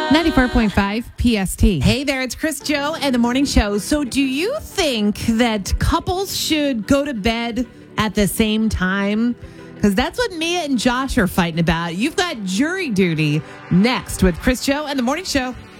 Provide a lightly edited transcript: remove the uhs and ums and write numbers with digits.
94.5 PST. Hey there, it's Chris Joe and the Morning Show. So do you think that couples should go to bed at the same time? Because that's what Mia and Josh are fighting about. You've got jury duty next with Chris Joe and the Morning Show.